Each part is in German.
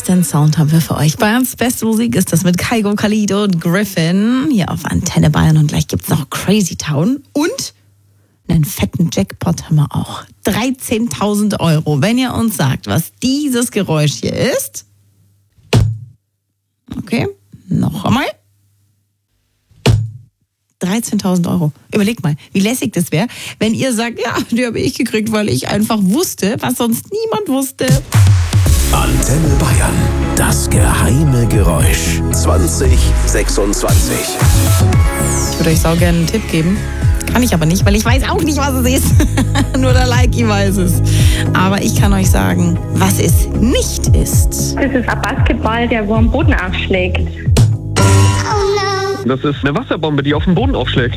besten Sound haben wir für euch. Bayerns beste Musik ist das mit Kygo, Khalid und Griffin hier auf Antenne Bayern. Und gleich gibt's noch Crazy Town und einen fetten Jackpot haben wir auch. 13.000 Euro. Wenn ihr uns sagt, was dieses Geräusch hier ist. Okay, noch einmal. 13.000 Euro. Überlegt mal, wie lässig das wäre, wenn ihr sagt, ja, die habe ich gekriegt, weil ich einfach wusste, was sonst niemand wusste. Antenne Bayern, das geheime Geräusch 2026. Ich würde euch sau gerne einen Tipp geben. Kann ich aber nicht, weil ich weiß auch nicht, was es ist. Nur der Likey weiß es. Aber ich kann euch sagen, was es nicht ist. Das ist ein Basketball, der wo am Boden aufschlägt. Das ist eine Wasserbombe, die auf den Boden aufschlägt.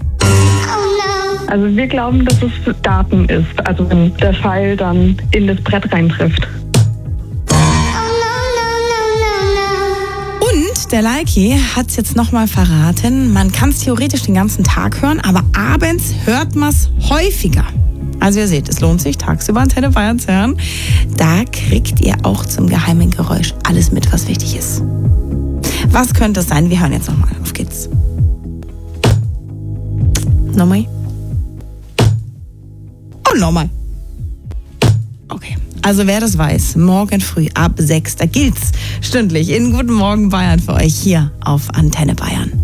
Also wir glauben, dass es Daten ist. Also wenn der Pfeil dann in das Brett reintrifft. Und der Likey hat es jetzt nochmal verraten. Man kann es theoretisch den ganzen Tag hören, aber abends hört man es häufiger. Also ihr seht, es lohnt sich, tagsüber Antenne Bayern zu hören. Da kriegt ihr auch zum geheimen Geräusch alles mit, was wichtig ist. Was könnte es sein? Wir hören jetzt nochmal. Auf geht's. Nochmal. Und nochmal. Okay. Also wer das weiß, morgen früh ab 6, da gilt's stündlich in Guten Morgen Bayern für euch hier auf Antenne Bayern.